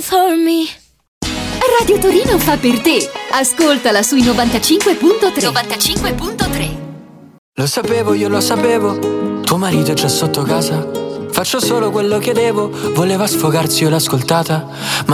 for me. Radio Torino fa per te. Ascoltala sui 95.3. 95.3. Lo sapevo, io lo sapevo, tuo marito è già sotto casa. Faccio solo quello che devo, voleva sfogarsi, io l'ho ascoltata, ma